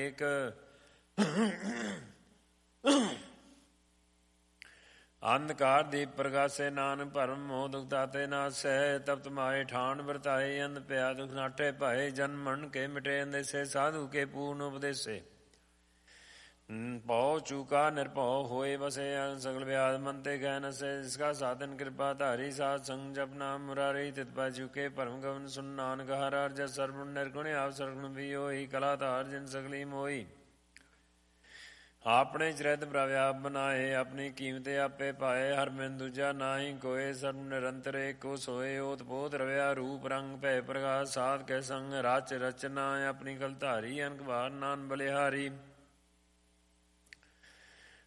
ਅਨੇਕ। ਅੰਧਕਾਰ ਦੀਪ ਪ੍ਰਗਾਸੇ ਨਾਨਕ ਭਰਮ ਮੋਹ ਦੁਖ ਦਾਤੇ ਨਾਸੈ। ਤਪਤ ਮਾਏ ਠਾਣ ਵਰਤਾਏ ਅੰਧ ਪਿਆ ਦੁਖ ਨਾਟੇ ਭਾਏ। ਜਨਮ ਮਰਨ ਕੇ ਮਿਟੇ ਅੰਦੇਸੇ ਸਾਧੂ ਕੇ ਪੂਰਨ ਉਪਦੇਸੇ। ਭਉ ਚੂਕਾ ਨਿਰਭਉ ਹੋਏ ਵਸੇ ਸਗਲ ਵਿਆਦ ਮਨ ਤੇ ਗਹਿ ਨਸੇ। ਜਿਸਕਾ ਸਾਧਨ ਕਿਰਪਾ ਧਾਰੀ ਸਾਧ ਸੰਗ ਜਪ ਨਾਮ ਮੁਰਾਰੀ। ਤਿਤ ਪੈ ਚੁਕੇ ਭਰਮ ਗਵਨ ਸੁਨ ਨਾਨਕ ਹਰ ਹਰ ਜਸ ਸਰਵਣ ਨਿਰਗੁਣ ਆਪ ਸਰਗੁਣ ਵੀ ਹੋਈ। ਕਲਾ ਧਾਰ ਜਿਨ ਸਗਲੀ ਮੋਈ। ਆਪਣੇ ਚਰਿਤ ਪ੍ਰਭ ਆਪ ਬਣਾਏ ਆਪਣੀ ਕੀਮਤ ਆਪੇ ਪਾਏ। ਹਰ ਬਿਨ ਦੂਜਾ ਨਾਹੀ ਕੋਏ ਸਰਬ ਨਿਰੰਤਰ ਏਕੋ ਸੋਏ। ਓਤ ਪੋਤ ਰਵਿਆ ਰੂਪ ਰੰਗ ਭੈ ਪ੍ਰਗਾਸ ਸਾਧ ਕੇ ਸੰਗ ਰਚ ਰਚਨਾ ਆਪਣੀ ਕਲ ਧਾਰੀ। ਅਨਕ ਵਾਰ ਨਾਨ ਬਲਿਹਾਰੀ।